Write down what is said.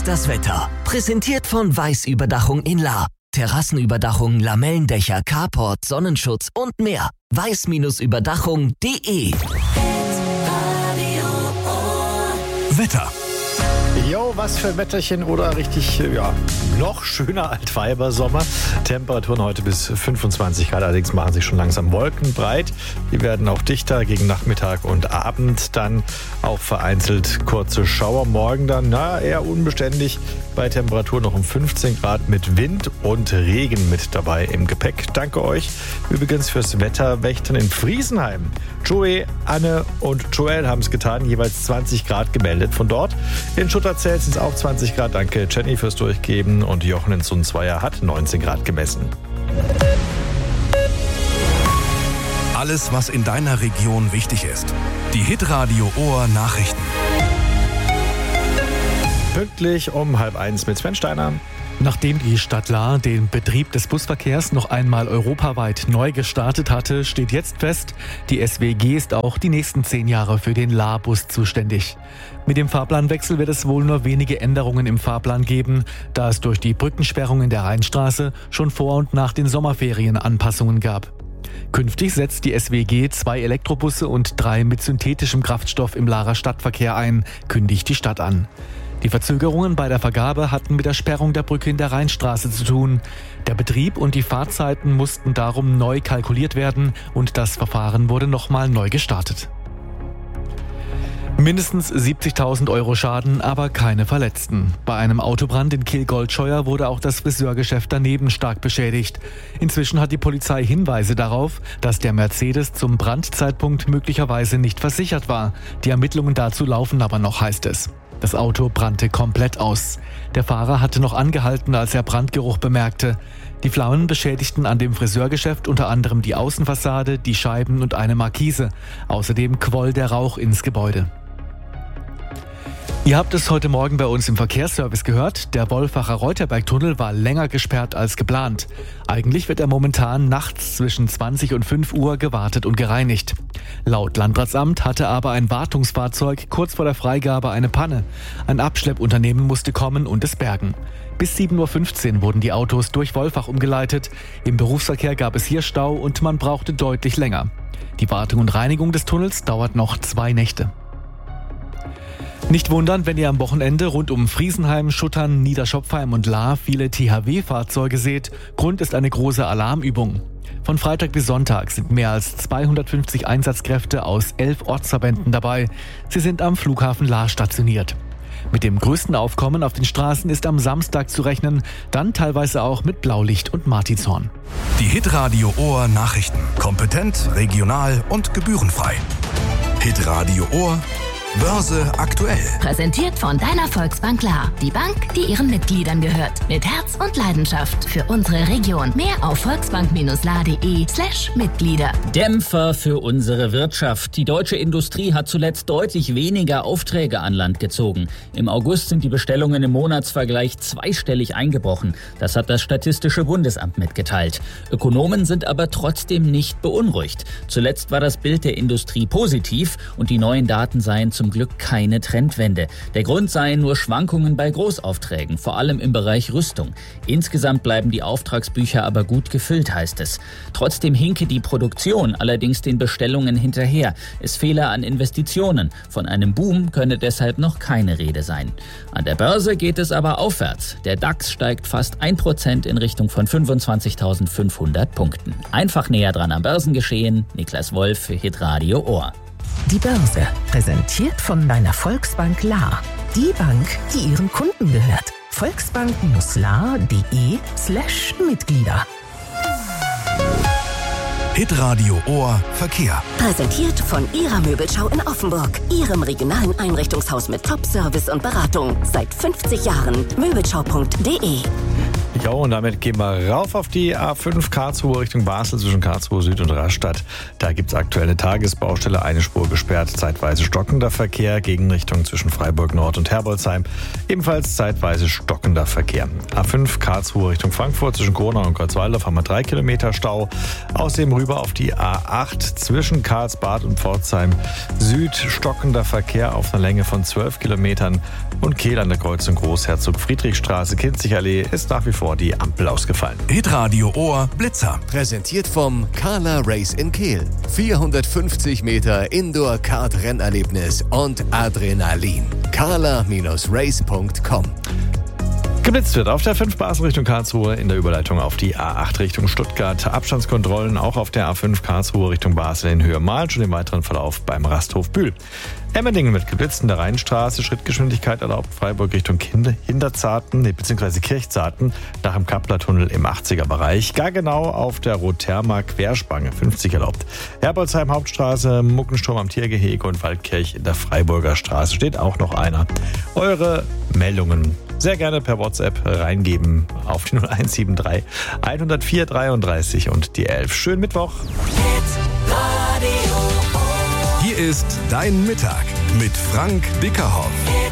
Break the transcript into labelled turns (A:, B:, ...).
A: das Wetter. Präsentiert von Weiß-Überdachung in Lahr. Terrassenüberdachung, Lamellendächer, Carport, Sonnenschutz und mehr. weiß-überdachung.de.
B: Wetter.
C: Jo, was für ein Wetterchen oder richtig, noch schöner Altweibersommer. Temperaturen heute bis 25 Grad, allerdings machen sich schon langsam Wolken breit. Die werden auch dichter gegen Nachmittag und Abend, dann auch vereinzelt kurze Schauer. Morgen dann, eher unbeständig, bei Temperaturen noch um 15 Grad mit Wind und Regen mit dabei im Gepäck. Danke euch übrigens fürs Wetterwächtern in Friesenheim. Joey, Anne und Joel haben es getan, jeweils 20 Grad gemeldet. Von dort in Schutterzell sind es auch 20 Grad. Danke Jenny fürs Durchgeben und Jochen in Sundsweier hat 19 Grad gemessen.
B: Alles, was in deiner Region wichtig ist. Die Hitradio Ohr Nachrichten.
C: Pünktlich um 12:30 mit Sven Steiner.
D: Nachdem die Stadt Lahr den Betrieb des Busverkehrs noch einmal europaweit neu gestartet hatte, steht jetzt fest, die SWG ist auch die nächsten 10 Jahre für den Lahr-Bus zuständig. Mit dem Fahrplanwechsel wird es wohl nur wenige Änderungen im Fahrplan geben, da es durch die Brückensperrungen der Rheinstraße schon vor und nach den Sommerferien Anpassungen gab. Künftig setzt die SWG 2 Elektrobusse und 3 mit synthetischem Kraftstoff im Lahrer Stadtverkehr ein, kündigt die Stadt an. Die Verzögerungen bei der Vergabe hatten mit der Sperrung der Brücke in der Rheinstraße zu tun. Der Betrieb und die Fahrzeiten mussten darum neu kalkuliert werden und das Verfahren wurde nochmal neu gestartet. Mindestens 70.000 Euro Schaden, aber keine Verletzten. Bei einem Autobrand in Kehl-Goldscheuer wurde auch das Friseurgeschäft daneben stark beschädigt. Inzwischen hat die Polizei Hinweise darauf, dass der Mercedes zum Brandzeitpunkt möglicherweise nicht versichert war. Die Ermittlungen dazu laufen aber noch, heißt es. Das Auto brannte komplett aus. Der Fahrer hatte noch angehalten, als er Brandgeruch bemerkte. Die Flammen beschädigten an dem Friseurgeschäft unter anderem die Außenfassade, die Scheiben und eine Markise. Außerdem quoll der Rauch ins Gebäude. Ihr habt es heute Morgen bei uns im Verkehrsservice gehört. Der Wolfacher Reuterbergtunnel war länger gesperrt als geplant. Eigentlich wird er momentan nachts zwischen 20 und 5 Uhr gewartet und gereinigt. Laut Landratsamt hatte aber ein Wartungsfahrzeug kurz vor der Freigabe eine Panne. Ein Abschleppunternehmen musste kommen und es bergen. Bis 7.15 Uhr wurden die Autos durch Wolfach umgeleitet. Im Berufsverkehr gab es hier Stau und man brauchte deutlich länger. Die Wartung und Reinigung des Tunnels dauert noch 2 Nächte. Nicht wundern, wenn ihr am Wochenende rund um Friesenheim, Schuttern, Niederschopfheim und Lahr viele THW-Fahrzeuge seht. Grund ist eine große Alarmübung. Von Freitag bis Sonntag sind mehr als 250 Einsatzkräfte aus 11 Ortsverbänden dabei. Sie sind am Flughafen Lahr stationiert. Mit dem größten Aufkommen auf den Straßen ist am Samstag zu rechnen, dann teilweise auch mit Blaulicht und Martinshorn.
B: Die Hitradio Ohr Nachrichten. Kompetent, regional und gebührenfrei. Hitradio Ohr Börse aktuell.
E: Präsentiert von deiner Volksbank Lahr. Die Bank, die ihren Mitgliedern gehört. Mit Herz und Leidenschaft für unsere Region. Mehr auf volksbank-lahr.de/Mitglieder.
F: Dämpfer für unsere Wirtschaft. Die deutsche Industrie hat zuletzt deutlich weniger Aufträge an Land gezogen. Im August sind die Bestellungen im Monatsvergleich zweistellig eingebrochen. Das hat das Statistische Bundesamt mitgeteilt. Ökonomen sind aber trotzdem nicht beunruhigt. Zuletzt war das Bild der Industrie positiv und die neuen Daten seien zum Glück keine Trendwende. Der Grund seien nur Schwankungen bei Großaufträgen, vor allem im Bereich Rüstung. Insgesamt bleiben die Auftragsbücher aber gut gefüllt, heißt es. Trotzdem hinke die Produktion allerdings den Bestellungen hinterher. Es fehle an Investitionen. Von einem Boom könne deshalb noch keine Rede sein. An der Börse geht es aber aufwärts. Der DAX steigt fast 1% in Richtung von 25.500 Punkten. Einfach näher dran am Börsengeschehen. Niklas Wolf für Hitradio Ohr.
G: Die Börse, präsentiert von deiner Volksbank Lahr. Die Bank, die ihren Kunden gehört. Volksbank-lahr.de/Mitglieder.
B: Hitradio Ohr Verkehr.
H: Präsentiert von Ihrer Möbelschau in Offenburg. Ihrem regionalen Einrichtungshaus mit Top-Service und Beratung. Seit 50 Jahren. Möbelschau.de
C: Ja, und damit gehen wir rauf auf die A5 Karlsruhe Richtung Basel zwischen Karlsruhe Süd und Rastatt. Da gibt es aktuell eine Tagesbaustelle, eine Spur gesperrt, zeitweise stockender Verkehr, Gegenrichtung zwischen Freiburg Nord und Herbolzheim. Ebenfalls zeitweise stockender Verkehr. A5 Karlsruhe Richtung Frankfurt zwischen Kronau und Kreuzwaldorf haben wir 3 Kilometer Stau. Außerdem rüber auf die A8 zwischen Karlsbad und Pforzheim Süd, stockender Verkehr auf einer Länge von 12 Kilometern. Und Kehl an der Kreuzung Großherzog-Friedrichstraße, Kinzig-Allee ist nach wie vor die Ampel ausgefallen.
B: Hitradio Ohr Blitzer.
I: Präsentiert vom Carla Race in Kehl. 450 Meter Indoor-Kart-Rennerlebnis und Adrenalin. carla-race.com.
C: Geblitzt wird auf der 5 Basel Richtung Karlsruhe, in der Überleitung auf die A8 Richtung Stuttgart. Abstandskontrollen auch auf der A5 Karlsruhe Richtung Basel in Höhe Mahl, schon im weiteren Verlauf beim Rasthof Bühl. Emmendingen wird geblitzt in der Rheinstraße, Schrittgeschwindigkeit erlaubt, Freiburg Richtung Hinterzarten, bzw. Kirchzarten, nach dem Kapplertunnel im 80er-Bereich. Gar genau auf der Rotherma Querspange, 50 erlaubt. Herbolzheim Hauptstraße, Muckensturm am Tiergehege und Waldkirch in der Freiburger Straße steht auch noch einer. Eure Meldungen sehr gerne per WhatsApp reingeben auf die 0173 104 33 und die 11. Schönen Mittwoch.
B: Hier ist Dein Mittag mit Frank Dickerhoff.